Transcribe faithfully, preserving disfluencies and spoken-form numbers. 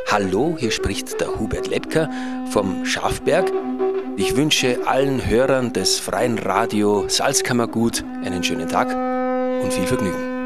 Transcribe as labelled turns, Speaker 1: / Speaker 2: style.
Speaker 1: Hallo, hier spricht der Hubert Lepker vom Schafberg. Ich wünsche allen Hörern des freien Radio Salzkammergut einen schönen Tag und viel Vergnügen.